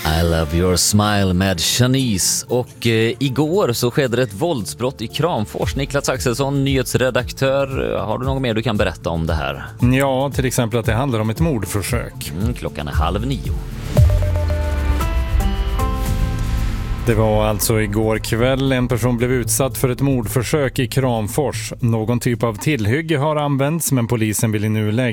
I love your smile med Shanice. Och igår så skedde det ett våldsbrott i Kramfors. Niklas Axelsson, nyhetsredaktör. Har du något mer du kan berätta om det här? Ja, till exempel att det handlar om ett mordförsök. Klockan är 8:30. Det var alltså igår kväll en person blev utsatt för ett mordförsök i Kramfors. Någon typ av tillhygge har använts, men polisen vill i nuläget